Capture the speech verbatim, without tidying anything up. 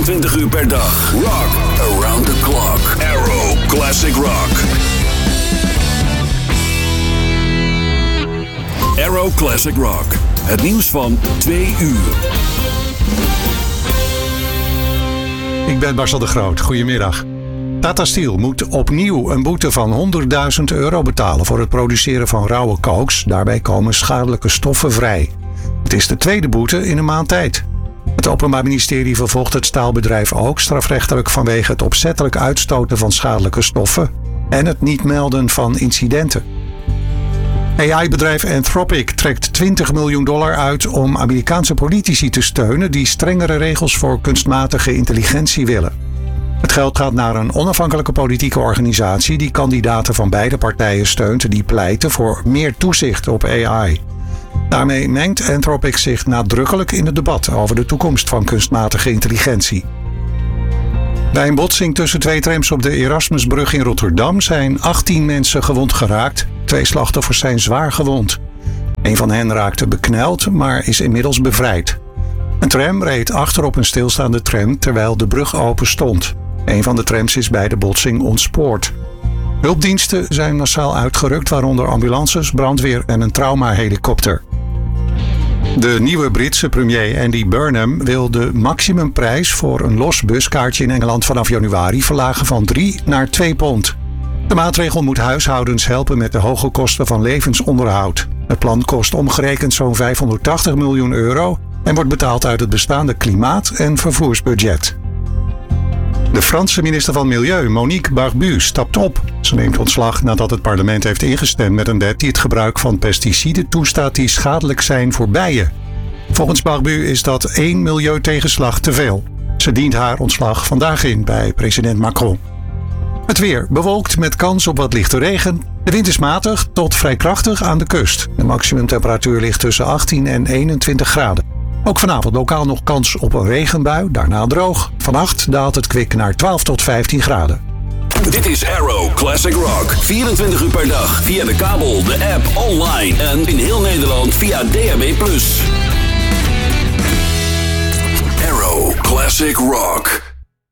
vierentwintig uur per dag. Rock around the clock. Arrow Classic Rock. Arrow Classic Rock. Het nieuws van twee uur. Ik ben Marcel de Groot. Goedemiddag. Tata Steel moet opnieuw een boete van honderdduizend euro betalen voor het produceren van rauwe kooks. Daarbij komen schadelijke stoffen vrij. Het is de tweede boete in een maand tijd. Het Openbaar Ministerie vervolgt het staalbedrijf ook strafrechtelijk vanwege het opzettelijk uitstoten van schadelijke stoffen en het niet melden van incidenten. A I-bedrijf Anthropic trekt twintig miljoen dollar uit om Amerikaanse politici te steunen die strengere regels voor kunstmatige intelligentie willen. Het geld gaat naar een onafhankelijke politieke organisatie die kandidaten van beide partijen steunt die pleiten voor meer toezicht op A I. Daarmee mengt Anthropic zich nadrukkelijk in het debat over de toekomst van kunstmatige intelligentie. Bij een botsing tussen twee trams op de Erasmusbrug in Rotterdam zijn achttien mensen gewond geraakt. Twee slachtoffers zijn zwaar gewond. Een van hen raakte bekneld, maar is inmiddels bevrijd. Een tram reed achterop een stilstaande tram terwijl de brug open stond. Een van de trams is bij de botsing ontspoord. Hulpdiensten zijn massaal uitgerukt, waaronder ambulances, brandweer en een traumahelikopter. De nieuwe Britse premier Andy Burnham wil de maximumprijs voor een los buskaartje in Engeland vanaf januari verlagen van drie naar twee pond. De maatregel moet huishoudens helpen met de hoge kosten van levensonderhoud. Het plan kost omgerekend zo'n vijfhonderdtachtig miljoen euro en wordt betaald uit het bestaande klimaat- en vervoersbudget. De Franse minister van Milieu, Monique Barbu, stapt op. Ze neemt ontslag nadat het parlement heeft ingestemd met een wet die het gebruik van pesticiden toestaat die schadelijk zijn voor bijen. Volgens Barbu is dat één milieutegenslag te veel. Ze dient haar ontslag vandaag in bij president Macron. Het weer bewolkt met kans op wat lichte regen. De wind is matig tot vrij krachtig aan de kust. De maximumtemperatuur ligt tussen achttien en eenentwintig graden. Ook vanavond lokaal nog kans op een regenbui, daarna droog. Vannacht daalt het kwik naar twaalf tot vijftien graden. Dit is Arrow Classic Rock. vierentwintig uur per dag via de kabel, de app, online en in heel Nederland via D A B plus. Arrow Classic Rock.